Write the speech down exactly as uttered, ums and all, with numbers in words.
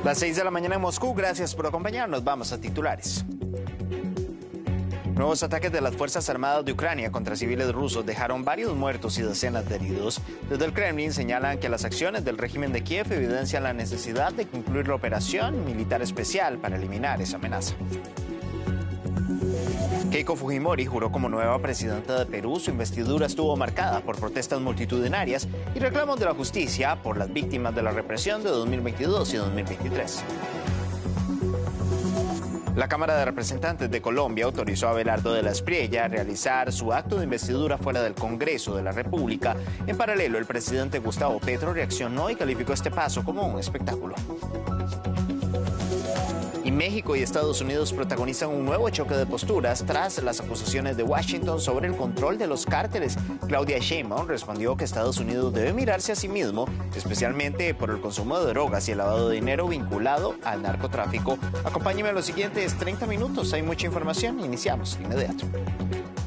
Las seis de la mañana en Moscú, gracias por acompañarnos. Vamos a titulares. Nuevos ataques de las Fuerzas Armadas de Ucrania contra civiles rusos dejaron varios muertos y decenas de heridos. Desde el Kremlin señalan que las acciones del régimen de Kiev evidencian la necesidad de concluir la operación militar especial para eliminar esa amenaza. Keiko Fujimori juró como nueva presidenta de Perú. Su investidura estuvo marcada por protestas multitudinarias y reclamos de la justicia por las víctimas de la represión de dos mil veintidós y dos mil veintitrés. La Cámara de Representantes de Colombia autorizó a Abelardo de la Espriella a realizar su acto de investidura fuera del Congreso de la República. En paralelo, el presidente Gustavo Petro reaccionó y calificó este paso como un espectáculo. Y México y Estados Unidos protagonizan un nuevo choque de posturas tras las acusaciones de Washington sobre el control de los cárteles. Claudia Sheinbaum respondió que Estados Unidos debe mirarse a sí mismo, especialmente por el consumo de drogas y el lavado de dinero vinculado al narcotráfico. Acompáñenme a los siguientes treinta minutos, hay mucha información. Iniciamos de inmediato.